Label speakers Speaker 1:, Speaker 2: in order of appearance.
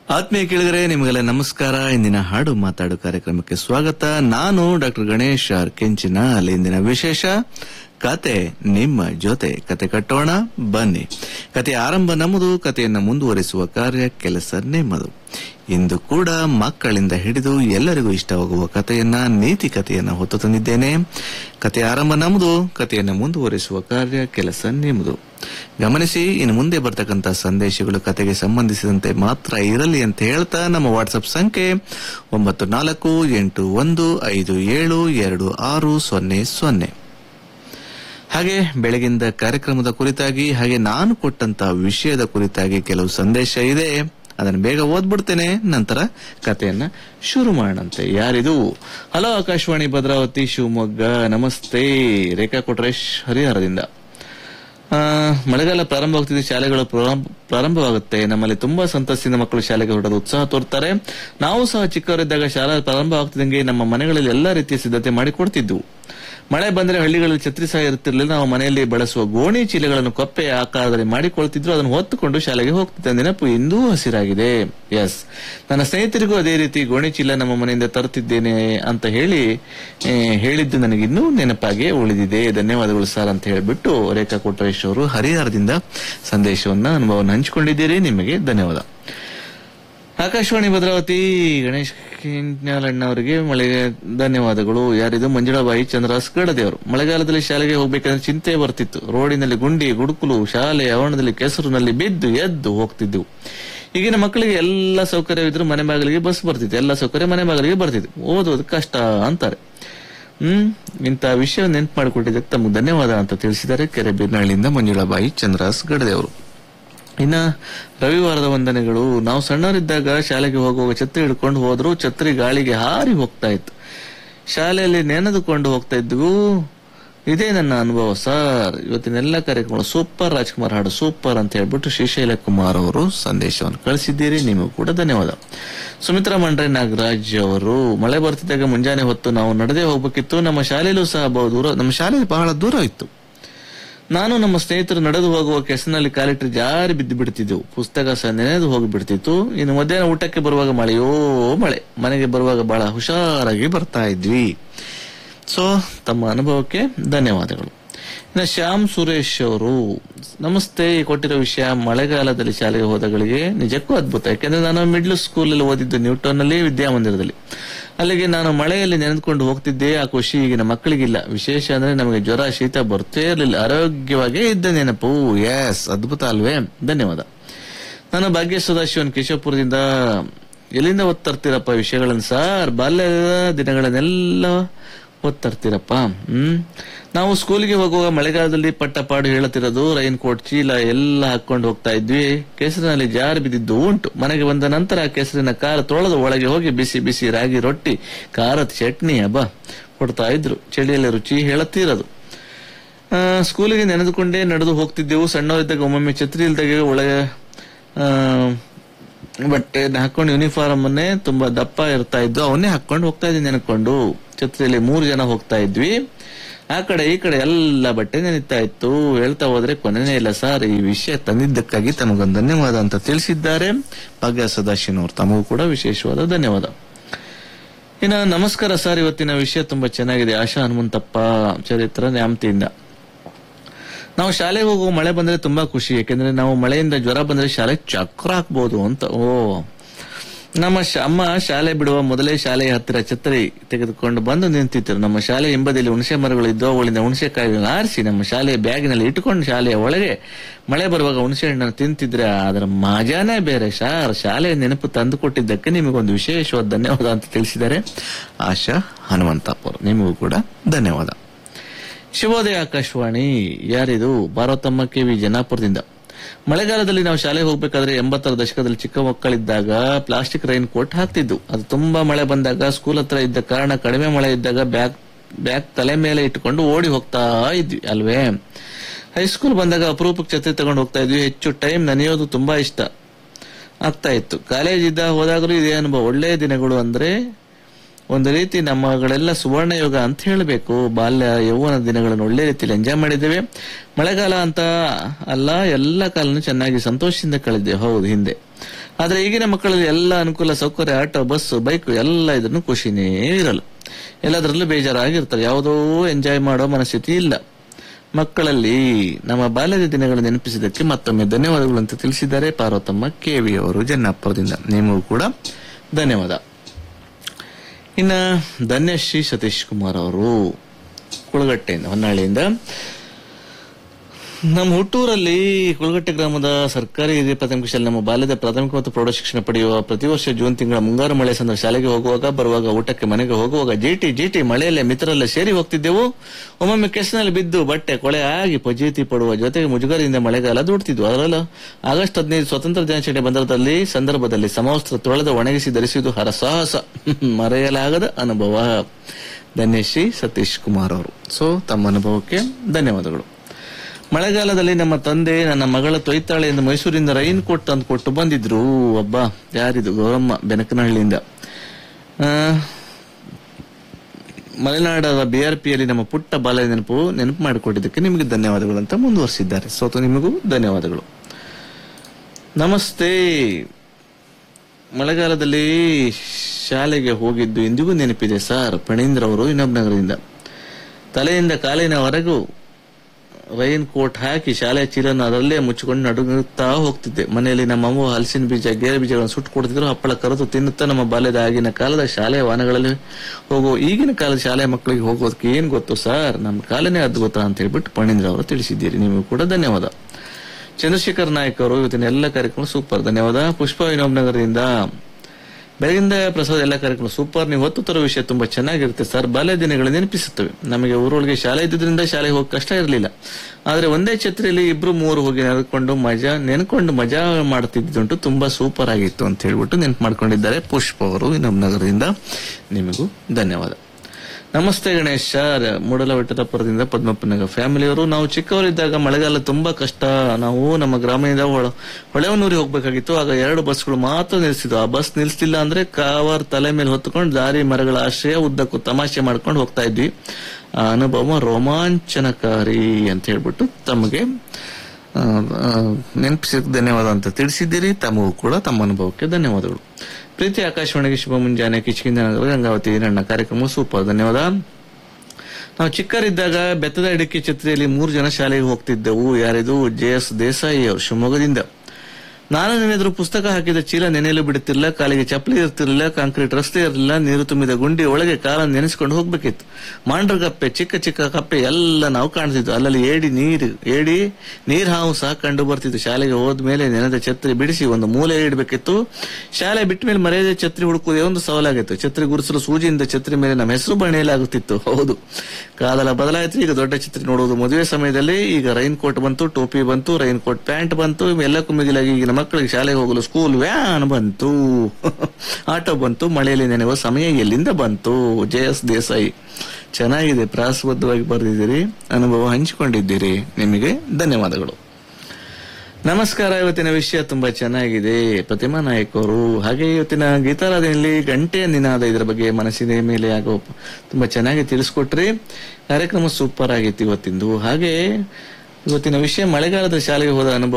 Speaker 1: ಆತ್ಮೀಯ ಕೇಳಿದರೆ ನಿಮಗೆಲ್ಲ ನಮಸ್ಕಾರ. ಇಂದಿನ ಹಾಡು ಮಾತಾಡು ಕಾರ್ಯಕ್ರಮಕ್ಕೆ ಸ್ವಾಗತ. ನಾನು ಡಾಕ್ಟರ್ ಗಣೇಶ್ ಆರ್ ಕೆಂಚಿನ. ಅಲ್ಲಿ ಇಂದಿನ ವಿಶೇಷ ಕತೆ ನಿಮ್ಮ ಜೊತೆ. ಕತೆ ಕಟ್ಟೋಣ ಬನ್ನಿ. ಕತೆ ಆರಂಭ ನಮ್ಮದು, ಕತೆಯನ್ನು ಮುಂದುವರಿಸುವ ಕಾರ್ಯ ಕೆಲಸ ನಿಮ್ಮದು. ಇಂದು ಕೂಡ ಮಕ್ಕಳಿಂದ ಹಿಡಿದು ಎಲ್ಲರಿಗೂ ಇಷ್ಟವಾಗುವ ಕಥೆಯನ್ನ, ನೀತಿ ಕಥೆಯನ್ನ ಹೊತ್ತು ತಂದಿದ್ದೇನೆ. ಕತೆ ಆರಂಭ ನಮ್ಮದು, ಕಥೆಯನ್ನು ಮುಂದುವರಿಸುವ ಕಾರ್ಯ ಕೆಲಸ ನಿಮ್ಮದು. ಗಮನಿಸಿ, ಇನ್ನು ಮುಂದೆ ಬರ್ತಕ್ಕಂಥ ಸಂದೇಶಗಳು ಕತೆಗೆ ಸಂಬಂಧಿಸಿದಂತೆ ಮಾತ್ರ ಇರಲಿ ಅಂತ ಹೇಳ್ತಾ ನಮ್ಮ ವಾಟ್ಸ್ಆಪ್ ಸಂಖ್ಯೆ 9481572600. ಹಾಗೆ ಬೆಳಗಿಂದ ಕಾರ್ಯಕ್ರಮದ ಕುರಿತಾಗಿ, ಹಾಗೆ ನಾನು ಕೊಟ್ಟಂತ ವಿಷಯದ ಕುರಿತಾಗಿ ಕೆಲವು ಸಂದೇಶ ಇದೆ. ಅದನ್ನು ಬೇಗ ಓದ್ಬಿಡ್ತೇನೆ, ನಂತರ ಕಥೆಯನ್ನ ಶುರು ಮಾಡೋಣಂತೆ. ಯಾರಿದು? ಹಲೋ, ಆಕಾಶವಾಣಿ ಭದ್ರಾವತಿ ಶಿವಮೊಗ್ಗ. ನಮಸ್ತೆ. ರೇಖಾ ಕೊಟ್ರೇಶ್, ಹರಿಹರದಿಂದ. ಮಳೆಗಾಲ ಪ್ರಾರಂಭವಾಗ್ತಿದೆ, ಶಾಲೆಗಳು ಪ್ರಾರಂಭವಾಗುತ್ತೆ. ನಮ್ಮಲ್ಲಿ ತುಂಬಾ ಸಂತಸ್ಸಿನ ಮಕ್ಕಳು ಶಾಲೆಗೆ ಹೊರಡಲು ಉತ್ಸಾಹ ತೋರ್ತಾರೆ. ನಾವು ಸಹ ಚಿಕ್ಕವರಿದ್ದಾಗ ಶಾಲಾ ಪ್ರಾರಂಭ ಆಗ್ತಿದ್ದಂಗೆ ನಮ್ಮ ಮನೆಗಳಲ್ಲಿ ಎಲ್ಲಾ ರೀತಿಯ ಸಿದ್ಧತೆ ಮಾಡಿಕೊಡ್ತಿದ್ವು. ಮಳೆ ಬಂದ್ರೆ ಹಳ್ಳಿಗಳಲ್ಲಿ ಛತ್ರಿ ಸಹ ಇರುತ್ತಿರಲಿಲ್ಲ. ನಾವು ಮನೆಯಲ್ಲಿ ಬಳಸುವ ಗೋಣಿ ಚೀಲಗಳನ್ನು ಕೊಪ್ಪೆಯ ಆಕಾರದಲ್ಲಿ ಮಾಡಿಕೊಳ್ತಿದ್ರು. ಅದನ್ನು ಹೊತ್ತುಕೊಂಡು ಶಾಲೆಗೆ ಹೋಗ್ತಿದ್ದ ನೆನಪು ಇಂದೂ ಹಸಿರಾಗಿದೆ. ಎಸ್, ನನ್ನ ಸ್ನೇಹಿತರಿಗೂ ಅದೇ ರೀತಿ ಗೋಣಿ ಚೀಲ ನಮ್ಮ ಮನೆಯಿಂದ ತರುತ್ತಿದ್ದೇನೆ ಅಂತ ಹೇಳಿದ್ದು ನನಗಿನ್ನೂ ನೆನಪಾಗಿ ಉಳಿದಿದೆ. ಧನ್ಯವಾದಗಳು ಸರ್ ಅಂತ ಹೇಳಿಬಿಟ್ಟು ರೇಖಾ ಕೊಟ್ರೇಶ್ ಅವರು ಹರಿಹರದಿಂದ ಸಂದೇಶವನ್ನ, ಅನುಭವವನ್ನು ಹಂಚಿಕೊಂಡಿದ್ದೀರಿ. ನಿಮಗೆ ಧನ್ಯವಾದ. ಆಕಾಶವಾಣಿ ಭದ್ರಾವತಿ ಗಣೇಶ್ ಕಿಂಜ್ಞಾಲಣ್ಣ ಅವರಿಗೆ ಧನ್ಯವಾದಗಳು. ಯಾರಿದು? ಮಂಜುಳಾಬಾಯಿ ಚಂದ್ರಾಸ್ ಗಡದೇವರು. ಮಳೆಗಾಲದಲ್ಲಿ ಶಾಲೆಗೆ ಹೋಗ್ಬೇಕಂದ್ರೆ ಚಿಂತೆ ಬರ್ತಿತ್ತು. ರೋಡಿನಲ್ಲಿ ಗುಂಡಿ ಗುಡುಕುಲು, ಶಾಲೆ ಆವರಣದಲ್ಲಿ ಕೆಸರಿನಲ್ಲಿ ಬಿದ್ದು ಎದ್ದು ಹೋಗ್ತಿದ್ದೆವು. ಈಗಿನ ಮಕ್ಕಳಿಗೆ ಎಲ್ಲ ಸೌಕರ್ಯವಿದ್ರು ಮನೆ ಬಾಗಿಲಿಗೆ ಬಸ್ ಬರ್ತಿತ್ತು, ಎಲ್ಲ ಸೌಕರ್ಯ ಮನೆ ಬಾಗಿಲಿಗೆ ಬರ್ತಿತ್ತು. ಓದೋದು ಕಷ್ಟ ಅಂತಾರೆ. ಇಂಥ ವಿಷಯ ನೆನ್ಪು ಮಾಡಿಕೊಟ್ಟಿದ್ದಕ್ಕೆ ತಮಗೆ ಧನ್ಯವಾದ ಅಂತ ತಿಳಿಸಿದ್ದಾರೆ ಕೆರೆಬೀರ್ನಹಳ್ಳಿಯಿಂದ ಮಂಜುಳಾಬಾಯಿ ಚಂದ್ರಾಸ್ ಗಡದೇವರು. ಇನ್ನ ರವಿವಾರದ ವಂದನೆಗಳು. ನಾವು ಸಣ್ಣವರಿದ್ದಾಗ ಶಾಲೆಗೆ ಹೋಗುವಾಗ ಛತ್ರಿ ಹಿಡ್ಕೊಂಡು ಹೋದ್ರು ಛತ್ರಿ ಗಾಳಿಗೆ ಹಾರಿ ಹೋಗ್ತಾ ಇತ್ತು. ಶಾಲೆಯಲ್ಲಿ ನೆನೆದುಕೊಂಡು ಹೋಗ್ತಾ ಇದ್ವು. ಇದೇ ನನ್ನ ಅನುಭವ ಸರ್. ಇವತ್ತಿನ ಎಲ್ಲ ಕಾರ್ಯಕ್ರಮಗಳು ಸೂಪರ್. ರಾಜ್ಕುಮಾರ್ ಹಾಡು ಸೂಪರ್ ಅಂತ ಹೇಳ್ಬಿಟ್ಟು ಶ್ರೀಶೈಲ ಕುಮಾರ್ ಅವರು ಸಂದೇಶವನ್ನು ಕಳಿಸಿದ್ದೀರಿ. ನಿಮಗೂ ಕೂಡ ಧನ್ಯವಾದ. ಸುಮಿತ್ರಾ ಮಂಡ್ರೆ ನಾಗರಾಜ್ ಅವರು, ಮಳೆ ಬರ್ತಿದ್ದಾಗ ಮುಂಜಾನೆ ಹೊತ್ತು ನಾವು ನಡೆದೇ ಹೋಗ್ಬೇಕಿತ್ತು. ನಮ್ಮ ಶಾಲೆಯಲ್ಲೂ ಸಹ ನಮ್ಮ ಶಾಲೆ ಬಹಳ ದೂರ ಇತ್ತು. ನಾನು ನಮ್ಮ ಸ್ನೇಹಿತರು ನಡೆದು ಹೋಗುವ ಕೆಸರಿನಲ್ಲಿ ಕಾಲಿಟ್ಟರೆ ಜಾರಿ ಬಿದ್ದು ಬಿಡ್ತಿದ್ದೆವು. ಪುಸ್ತಕ ಸಹ ನೆನೆದು ಹೋಗಿ ಬಿಡ್ತಿತ್ತು. ಇನ್ನು ಮಧ್ಯಾಹ್ನ ಊಟಕ್ಕೆ ಬರುವಾಗ ಮಳೆಯೋ ಮಳೆ. ಮನೆಗೆ ಬರುವಾಗ ಬಹಳ ಹುಷಾರಾಗಿ ಬರ್ತಾ ಇದ್ವಿ. ಸೊ ತಮ್ಮ ಅನುಭವಕ್ಕೆ ಧನ್ಯವಾದಗಳು. ಇನ್ನು ಶ್ಯಾಮ್ ಸುರೇಶ್ ಅವರು, ನಮಸ್ತೆ. ಕೊಟ್ಟಿರೋ ವಿಷಯ ಮಳೆಗಾಲದಲ್ಲಿ ಶಾಲೆಗೆ ಹೋದಗಳಿಗೆ ನಿಜಕ್ಕೂ ಅದ್ಭುತ. ಯಾಕೆಂದ್ರೆ ನಾನು ಮಿಡ್ಲ್ ಸ್ಕೂಲ್ ಅಲ್ಲಿ ಓದಿದ್ದು ನ್ಯೂಟನ್ ನಲ್ಲಿ, ವಿದ್ಯಾಮಂದಿರದಲ್ಲಿ. ಅಲ್ಲಿಗೆ ನಾನು ಮಳೆಯಲ್ಲಿ ನೆನೆದುಕೊಂಡು ಹೋಗ್ತಿದ್ದೆ. ಆ ಖುಷಿ ಈಗಿನ ಮಕ್ಕಳಿಗಿಲ್ಲ. ವಿಶೇಷ ಅಂದ್ರೆ ನಮಗೆ ಜ್ವರ ಶೀತ ಬರ್ತೇ ಇರಲಿಲ್ಲ. ಆರೋಗ್ಯವಾಗೇ ಇದ್ದ ನೆನಪು. ಎಸ್, ಅದ್ಭುತ ಅಲ್ವೇ? ಧನ್ಯವಾದ. ನಾನು ಭಾಗ್ಯ ಸದಾಶಿವನ್ ಕೇಶವಪುರದಿಂದ. ಎಲ್ಲಿಂದ ಓದ್ತರ್ತೀರಪ್ಪ ವಿಷಯಗಳನ್ನು ಸಾರ್? ಬಾಲ್ಯದ ದಿನಗಳನ್ನೆಲ್ಲ ಓದ್ತರ್ತೀರಪ್ಪ. ನಾವು ಸ್ಕೂಲ್ಗೆ ಹೋಗುವಾಗ ಮಳೆಗಾಲದಲ್ಲಿ ಪಟ್ಟಪಾಡು ಹೇಳುತ್ತಿರೋದು. ರೈನ್ ಕೋಟ್, ಚೀಲ ಎಲ್ಲ ಹಾಕೊಂಡು ಹೋಗ್ತಾ ಇದ್ವಿ. ಕೆಸರಿನಲ್ಲಿ ಜಾರಿ ಬಿದ್ದಿದ್ದು ಉಂಟು. ಮನೆಗೆ ಬಂದ ನಂತರ ಕೆಸರಿನ ಕಾರ ತೊಳೆದು ಒಳಗೆ ಹೋಗಿ ಬಿಸಿ ಬಿಸಿ ರಾಗಿ ರೊಟ್ಟಿ, ಖಾರದ ಚಟ್ನಿ ಕೊಡ್ತಾ ಇದ್ರು. ಚಳಿಯಲ್ಲಿ ರುಚಿ ಹೇಳುತ್ತಿರೋದು. ಸ್ಕೂಲಿಗೆ ನೆನೆದುಕೊಂಡೇ ನಡೆದು ಹೋಗ್ತಿದ್ದೆವು. ಸಣ್ಣವರಿದ್ದಾಗ ಒಮ್ಮೊಮ್ಮೆ ಛತ್ರಿ ಇಲ್ದಾಗೆ ಒಳಗೆ ಬಟ್ಟೆ ಹಾಕೊಂಡು ಯೂನಿಫಾರ್ಮ್ ಅನ್ನೇ ತುಂಬಾ ದಪ್ಪ ಇರ್ತಾ ಇದ್ದು, ಅವನ್ನೇ ಹಾಕೊಂಡು ಹೋಗ್ತಾ ಇದ್ವಿ ನೆನ್ಕೊಂಡು. ಛತ್ರಿಯಲ್ಲಿ 3 ಜನ ಹೋಗ್ತಾ ಇದ್ವಿ. ಆ ಕಡೆ ಈ ಕಡೆ ಎಲ್ಲ ಬಟ್ಟೆ ನೆನಿತಾ ಇತ್ತು. ಹೇಳ್ತಾ ಹೋದ್ರೆ ಕೊನೆನೇ ಇಲ್ಲ ಸರ್. ಈ ವಿಷಯ ತಂದಿದ್ದಕ್ಕಾಗಿ ತಮಗೊಂದು ಧನ್ಯವಾದ ಅಂತ ತಿಳಿಸಿದ್ದಾರೆ ಭಾಗ್ಯ ಸದಾಶಿವನವರು. ತಮಗೂ ಕೂಡ ವಿಶೇಷವಾದ ಧನ್ಯವಾದ. ಇನ್ನು ನಮಸ್ಕಾರ ಸರ್, ಇವತ್ತಿನ ವಿಷಯ ತುಂಬಾ ಚೆನ್ನಾಗಿದೆ. ಆಶಾ ಹನುಮಂತಪ್ಪ ಚರಿತ್ರ ನ್ಯಾಮತಿಯಿಂದ. ನಾವು ಶಾಲೆಗೆ ಹೋಗುವ ಮಳೆ ಬಂದ್ರೆ ತುಂಬಾ ಖುಷಿ. ಯಾಕೆಂದ್ರೆ ನಾವು ಮಳೆಯಿಂದ ಜ್ವರ ಬಂದ್ರೆ ಶಾಲೆ ಚಕ್ರ ಹಾಕ್ಬಹುದು ಅಂತ. ನಮ್ಮ ಅಮ್ಮ ಶಾಲೆ ಬಿಡುವ ಮೊದಲೇ ಶಾಲೆಯ ಹತ್ತಿರ ಛತ್ರಿ ತೆಗೆದುಕೊಂಡು ಬಂದು ನಿಂತಿದ್ರು. ನಮ್ಮ ಶಾಲೆ ಹಿಂಬದಿಯಲ್ಲಿ ಹುಣಸೆ ಮರಗಳು ಇದ್ದು ಅವುಗಳಿಂದ ಹುಣಸೆಕಾಯಿಗಳನ್ನು ಆರಿಸಿ ನಮ್ಮ ಶಾಲೆಯ ಬ್ಯಾಗಿನಲ್ಲಿ ಇಟ್ಟುಕೊಂಡು ಶಾಲೆಯ ಒಳಗೆ ಮಳೆ ಬರುವಾಗ ಹುಣಸೆ ಹಣ್ಣನ್ನು ತಿಂತಿದ್ರೆ ಅದರ ಮಜಾನೇ ಬೇರೆ ಸಾರ್. ಶಾಲೆಯ ನೆನಪು ತಂದು ಕೊಟ್ಟಿದ್ದಕ್ಕೆ ನಿಮಗೊಂದು ವಿಶೇಷವಾದ ಧನ್ಯವಾದ ಅಂತ ತಿಳಿಸಿದ್ದಾರೆ ಆಶಾ ಹನುಮಂತಪ್ಪ ಅವರು. ನಿಮಗೂ ಕೂಡ ಧನ್ಯವಾದ. ಶುಭೋದಯ ಆಕಾಶವಾಣಿ. ಯಾರಿದು? ಭಾರತಮ್ಮ ಕೆವಿ ಜನಾಪುರದಿಂದ. ಮಳೆಗಾಲದಲ್ಲಿ ನಾವು ಶಾಲೆಗೆ ಹೋಗ್ಬೇಕಾದ್ರೆ 80ರ ದಶಕದಲ್ಲಿ ಚಿಕ್ಕ ಮಕ್ಕಳಿದ್ದಾಗ ಪ್ಲಾಸ್ಟಿಕ್ ರೈನ್ ಕೋಟ್ ಹಾಕ್ತಿದ್ವು. ಅದು ತುಂಬಾ ಮಳೆ ಬಂದಾಗ ಸ್ಕೂಲ್ ಹತ್ರ ಇದ್ದ ಕಾರಣ ಕಡಿಮೆ ಮಳೆ ಇದ್ದಾಗ ಬ್ಯಾಗ್ ತಲೆ ಮೇಲೆ ಇಟ್ಟುಕೊಂಡು ಓಡಿ ಹೋಗ್ತಾ ಇದ್ವಿ ಅಲ್ವೇ? ಹೈಸ್ಕೂಲ್ ಬಂದಾಗ ಅಪರೂಪಕ್ಕೆ ಛತ್ರಿ ತಗೊಂಡು ಹೋಗ್ತಾ ಇದ್ವಿ. ಹೆಚ್ಚು ಟೈಮ್ ನೆನೆಯೋದು ತುಂಬಾ ಇಷ್ಟ ಆಗ್ತಾ ಇತ್ತು. ಕಾಲೇಜ್ ಇದ್ದ ಹೋದಾಗಲೂ ಇದೇ ಅನುಭವ. ಒಳ್ಳೆಯ ದಿನಗಳು ಅಂದ್ರೆ ಒಂದು ರೀತಿ ನಮ್ಮಗಳೆಲ್ಲ ಸುವರ್ಣ ಯುಗ ಅಂತ ಹೇಳಬೇಕು. ಬಾಲ್ಯ ಯೌವನ ದಿನಗಳನ್ನು ಒಳ್ಳೆ ರೀತಿಯಲ್ಲಿ ಎಂಜಾಯ್ ಮಾಡಿದ್ದೇವೆ. ಮಳೆಗಾಲ ಅಂತ ಅಲ್ಲ, ಎಲ್ಲ ಕಾಲನು ಚೆನ್ನಾಗಿ ಸಂತೋಷದಿಂದ ಕಳೆದಿದ್ದೇವೆ. ಹೌದು, ಹಿಂದೆ ಆದ್ರೆ ಈಗಿನ ಮಕ್ಕಳಲ್ಲಿ ಎಲ್ಲ ಅನುಕೂಲ ಸೌಕರ್ಯ, ಆಟೋ, ಬಸ್ಸು, ಬೈಕ್ ಎಲ್ಲ ಇದ್ರೂ ಖುಷಿನೇ ಇರಲ್ಲ. ಎಲ್ಲದರಲ್ಲೂ ಬೇಜಾರಾಗಿರ್ತಾರೆ. ಯಾವುದೋ ಎಂಜಾಯ್ ಮಾಡೋ ಮನಸ್ಥಿತಿ ಇಲ್ಲ ಮಕ್ಕಳಲ್ಲಿ. ನಮ್ಮ ಬಾಲ್ಯದ ದಿನಗಳನ್ನು ನೆನಪಿಸಿದ್ದಕ್ಕೆ ಮತ್ತೊಮ್ಮೆ ಧನ್ಯವಾದಗಳು ಅಂತ ತಿಳಿಸಿದ್ದಾರೆ ಪಾರ್ವತಮ್ಮ ಕೆವಿ ಅವರು ಜನ್ನಾಪುರದಿಂದ. ನಿಮಗೂ ಕೂಡ ಧನ್ಯವಾದ. ಇನ್ನ ಧನ್ಯಶ್ರೀ ಸತೀಶ್ ಕುಮಾರ್ ಅವರು ಕುಳಗಟ್ಟೆಯಿಂದ, ಹೊನ್ನಾಳಿಯಿಂದ, ನಮ್ಮ ಹುಟ್ಟೂರಲ್ಲಿ ಕುಳಗಟ್ಟೆ ಗ್ರಾಮದ ಸರ್ಕಾರಿ ಹಿರಿಯ ಪ್ರಾಥಮಿಕ ಶಾಲೆ ನಮ್ಮ ಬಾಲ್ಯದ ಪ್ರಾಥಮಿಕ ಮತ್ತು ಪ್ರೌಢ ಶಿಕ್ಷಣ ಪಡೆಯುವ ಪ್ರತಿ ವರ್ಷ ಜೂನ್ ತಿಂಗಳ ಮುಂಗಾರು ಮಳೆ ಸಂದರ್ಭ ಶಾಲೆಗೆ ಹೋಗುವಾಗ, ಬರುವಾಗ, ಊಟಕ್ಕೆ ಮನೆಗೆ ಹೋಗುವಾಗ ಜೀಟಿ ಮಳೆಯಲ್ಲೇ ಮಿತ್ರರಲ್ಲೇ ಸೇರಿ ಹೋಗ್ತಿದ್ದೆವು. ಒಮ್ಮೊಮ್ಮೆ ಕೆಸನಲ್ಲಿ ಬಿದ್ದು ಬಟ್ಟೆ ಕೊಳೆ ಆಗಿ ಫಜೀತಿ ಪಡುವ ಜೊತೆಗೆ ಮುಜುಗರದಿಂದ ಮಳೆಗಾಲ ದುಡ್ತಿದ್ವು. ಅದರಲ್ಲ ಆಗಸ್ಟ್ 15 ಸ್ವಾತಂತ್ರ್ಯ ದಿನಾಚರಣೆ ಸಂದರ್ಭದಲ್ಲಿ ಸಮವಸ್ತ್ರ ತೊಳೆದು ಒಣಗಿಸಿ ಧರಿಸುವುದು ಹರಸಾಹಸ, ಮರೆಯಲಾಗದ ಅನುಭವ. ಧನ್ಯಶ್ರೀ ಸತೀಶ್ ಕುಮಾರ್ ಅವರು. ಸೊ ತಮ್ಮ ಅನುಭವಕ್ಕೆ ಧನ್ಯವಾದಗಳು. ಮಳೆಗಾಲದಲ್ಲಿ ನಮ್ಮ ತಂದೆ ನನ್ನ ಮಗಳ ತೊಯ್ತಾಳೆಯಿಂದ ಮೈಸೂರಿಂದ ರೈನ್ ಕೋಟ್ ತಂದು ಕೊಟ್ಟು ಬಂದಿದ್ರು. ಯಾರಿದು? ಗೌರಮ್ಮ ಬೆನಕನಹಳ್ಳಿಯಿಂದ. ಮಲೆನಾಡದ ಬಿಆರ್ಪಿಯಲ್ಲಿ ನಮ್ಮ ಪುಟ್ಟ ಬಾಲ್ಯ ನೆನಪು ಮಾಡಿಕೊಟ್ಟಿದ್ದಕ್ಕೆ ನಿಮಗೆ ಧನ್ಯವಾದಗಳು ಅಂತ ಮುಂದುವರಿಸಿದ್ದಾರೆ. ಸೋತು ನಿಮಗೂ ಧನ್ಯವಾದಗಳು. ನಮಸ್ತೆ. ಮಳೆಗಾಲದಲ್ಲಿ ಶಾಲೆಗೆ ಹೋಗಿದ್ದು ಇಂದಿಗೂ ನೆನಪಿದೆ ಸರ್. ಫಣೀಂದ್ರ ಅವರು ಇನ್ನೊಬ್ಬ ನಗರದಿಂದ. ತಲೆಯಿಂದ ಕಾಲಿನವರೆಗೂ ರೈನ್ ಕೋಟ್ ಹಾಕಿ ಶಾಲೆಯ ಚೀಲನ್ನು ಅದರಲ್ಲೇ ಮುಚ್ಚಿಕೊಂಡು ನಡುಗುತ್ತಾ ಹೋಗ್ತಿದ್ದೆ. ಮನೆಯಲ್ಲಿ ನಮ್ಮಮ್ಮ ಹಲಸಿನ ಬೀಜ, ಗೇರು ಬೀಜಗಳನ್ನು ಸುಟ್ಟು ಕೊಡ್ತಿದ್ರು. ಹಪ್ಪಳ ಕರೆದು ತಿನ್ನುತ್ತಾ ನಮ್ಮ ಬಾಲ್ಯದ ಆಗಿನ ಕಾಲದ ಶಾಲೆಯ ವಾಹನಗಳಲ್ಲಿ ಹೋಗೋ ಈಗಿನ ಕಾಲದ ಶಾಲೆಯ ಮಕ್ಕಳಿಗೆ ಹೋಗೋದಕ್ಕೆ ಏನ್ ಗೊತ್ತು ಸರ್, ನಮ್ಮ ಕಾಲನೇ ಅದ್ಭುತ ಅಂತ ಹೇಳ್ಬಿಟ್ಟು ಫಣೀಂದ್ರ ಅವರು ತಿಳಿಸಿದ್ದೀರಿ. ನಿಮಗೂ ಕೂಡ ಧನ್ಯವಾದ. ಚಂದ್ರಶೇಖರ್ ನಾಯಕ್ ಅವರು ಇವತ್ತಿನ ಎಲ್ಲ ಕಾರ್ಯಕ್ರಮ ಸೂಪರ್, ಧನ್ಯವಾದ. ಪುಷ್ಪ ವಿನೋಬ್ ನಗರದಿಂದ. ಬೆಳಗಿಂದ ಪ್ರಸಾದ ಎಲ್ಲ ಕಾರ್ಯಕ್ರಮ ಸೂಪರ್. ನೀವು ಹೊತ್ತು ತರೋ ವಿಷಯ ತುಂಬಾ ಚೆನ್ನಾಗಿರುತ್ತೆ ಸರ್. ಬಾಲ್ಯ ದಿನಗಳು ನೆನಪಿಸುತ್ತವೆ. ನಮಗೆ ಊರೊಳಗೆ ಶಾಲೆ ಇದ್ದಿದ್ರಿಂದ ಶಾಲೆಗೆ ಹೋಗಿ ಕಷ್ಟ ಇರಲಿಲ್ಲ. ಆದ್ರೆ ಒಂದೇ ಛತ್ರಿಯಲ್ಲಿ 2-3 ಹೋಗಿ ನೆನ್ಕೊಂಡು ಮಜಾ ಮಾಡ್ತಿದ್ದುಂಟು. ತುಂಬಾ ಸೂಪರ್ ಆಗಿತ್ತು ಅಂತ ಹೇಳ್ಬಿಟ್ಟು ನೆನಪು ಮಾಡ್ಕೊಂಡಿದ್ದಾರೆ ಪುಷ್ಪ ಅವರು ಇನ್ನೊಬ್ಬ ನಗರದಿಂದ. ನಿಮಗೂ ಧನ್ಯವಾದ. ನಮಸ್ತೆ ಗಣೇಶ್ ಸರ್. ಮೂಡಲಬೆಟ್ಟದಪುರದಿಂದ ಪದ್ಮಪ್ಪನಗರ ಫ್ಯಾಮಿಲಿಯವರು. ನಾವು ಚಿಕ್ಕವರಿದ್ದಾಗ ಮಳೆಗಾಲ ತುಂಬಾ ಕಷ್ಟ. ನಾವು ನಮ್ಮ ಗ್ರಾಮದಿಂದ ಹೊಳೆವನೂರಿಗೆ ಹೋಗ್ಬೇಕಾಗಿತ್ತು. ಆಗ 2 ಬಸ್ಗಳು ಮಾತ್ರ ನಿಲ್ಸಿದ್ವು. ಆ ಬಸ್ ನಿಲ್ಸಿಲ್ಲ ಅಂದ್ರೆ ಕವರ್ ತಲೆ ಮೇಲೆ ಹೊತ್ತುಕೊಂಡು ದಾರಿ ಮರಗಳ ಆಶ್ರಯ ಉದ್ದಕ್ಕೂ ತಮಾಷೆ ಮಾಡ್ಕೊಂಡು ಹೋಗ್ತಾ ಇದ್ವಿ. ಆ ಅನುಭವ ರೋಮಾಂಚನಕಾರಿ ಅಂತ ಹೇಳ್ಬಿಟ್ಟು ತಮಗೆ ನೆನಪಿಸಿದ ಧನ್ಯವಾದ ಅಂತ ತಿಳಿಸಿದ್ದೀರಿ. ತಮಗೂ ಕೂಡ ತಮ್ಮ ಅನುಭವಕ್ಕೆ ಧನ್ಯವಾದಗಳು. ಪ್ರೀತಿ ಆಕಾಶವಾಣಿಗೆ ಶುಭ ಮುಂಜಾನೆ. ಕಿಷ್ಕಿಂದ ನಗರ ಗಂಗಾವತಿ ನನ್ನ ಕಾರ್ಯಕ್ರಮ ಸೂಪರ್, ಧನ್ಯವಾದ. ನಾವು ಚಿಕ್ಕರಿದ್ದಾಗ ಬೆತ್ತದ ಅಡಿಕೆ ಛತ್ರಿಯಲ್ಲಿ 3 ಜನ ಶಾಲೆಗೆ ಹೋಗ್ತಿದ್ದೆವು. ಯಾರಿದು? JS ದೇಸಾಯಿ ಅವರು ಶಿವಮೊಗ್ಗದಿಂದ. ನಾನು ನೆನೆದ್ರು ಪುಸ್ತಕ ಹಾಕಿದ ಚೀಲ ನೆನೆಯಲು ಬಿಡುತ್ತಿಲ್ಲ, ಕಾಲಿಗೆ ಚಪ್ಪಲಿ ಇರ್ತಿರ್ಲಿಲ್ಲ, ಕಾಂಕ್ರೀಟ್ ರಸ್ತೆ ಇರಲಿಲ್ಲ, ನೀರು ತುಂಬಿದ ಗುಂಡಿ ಒಳಗೆ ಕಾಲನ್ನು ನೆನೆಸ್ಕೊಂಡು ಹೋಗ್ಬೇಕಿತ್ತು. ಮಾಂಡ್ರ ಕಪ್ಪೆ, ಚಿಕ್ಕ ಚಿಕ್ಕ ಕಪ್ಪೆ ಎಲ್ಲ ನಾವು ಕಾಣ್ತಿದ್ವು. ಅಲ್ಲಲ್ಲಿ ಏಡಿ ನೀರ್ ಹಾವು ಸಹ ಕಂಡು ಬರ್ತಿತ್ತು. ಶಾಲೆಗೆ ಹೋದ್ಮೇಲೆ ನೆನೆದ ಛತ್ರಿ ಬಿಡಿಸಿ ಒಂದು ಮೂಲೆ ಇಡಬೇಕಿತ್ತು. ಶಾಲೆ ಬಿಟ್ಟ ಮೇಲೆ ಮರೆಯದೆ ಛತ್ರಿ ಹುಡುಕುವುದೇ ಒಂದು ಸವಾಲಾಗಿತ್ತು. ಛತ್ರಿ ಗುರುಸಲು ಸೂಜಿಯಿಂದ ಛತ್ರಿ ಮೇಲೆ ನಮ್ಮ ಹೆಸರು ಬರೆಯಲಾಗುತ್ತಿತ್ತು. ಹೌದು, ಕಾಲ ಬದಲಾಯಿತು. ಈಗ ದೊಡ್ಡ ಛತ್ರಿ ನೋಡುವುದು ಮದುವೆ ಸಮಯದಲ್ಲಿ. ಈಗ ರೈನ್ ಕೋಟ್ ಬಂತು, ಟೋಪಿ ಬಂತು, ರೈನ್ ಕೋಟ್ ಪ್ಯಾಂಟ್ ಬಂತು. ಎಲ್ಲಕ್ಕೂ ಮಿಗಿಲಾಗಿ ಈಗಿನ ಮಕ್ಕಳಿಗೆ ಶಾಲೆಗೆ ಹೋಗಲು ಸ್ಕೂಲ್ ವ್ಯಾನ್ ಬಂತು, ಆಟೋ ಬಂತು. ಮಳೆಯಲ್ಲಿ ನೆನೆಯುವ ಸಮಯ ಎಲ್ಲಿಂದ ಬಂತು? JS ದೇಸಾಯಿ. ಚೆನ್ನಾಗಿದೆ, ಪ್ರಾಸಬದ್ಧವಾಗಿ ಬರೆದಿದ್ದೀರಿ, ಅನುಭವ ಹಂಚಿಕೊಂಡಿದ್ದೀರಿ. ನಿಮಗೆ ಧನ್ಯವಾದಗಳು. ನಮಸ್ಕಾರ. ಇವತ್ತಿನ ವಿಷಯ ತುಂಬಾ ಚೆನ್ನಾಗಿದೆ. ಪ್ರತಿಮಾ ನಾಯಕ್ ಅವರು. ಹಾಗೆ ಇವತ್ತಿನ ಗೀತಾರಾಧನೆಯಲ್ಲಿ ಗಂಟೆಯ ನಿನಾದ, ಇದರ ಬಗ್ಗೆ ಮನಸ್ಸಿನ ಮೇಲೆ ಆಗೋ ತುಂಬಾ ಚೆನ್ನಾಗಿ ತಿಳಿಸ್ಕೊಟ್ರಿ. ಕಾರ್ಯಕ್ರಮ ಸೂಪರ್ ಆಗಿತ್ತು ಇವತ್ತಿಂದು. ಹಾಗೆ ಇವತ್ತಿನ ವಿಷಯ ಮಳೆಗಾಲದ ಶಾಲೆಗೆ ಹೋದ ಅನುಭವ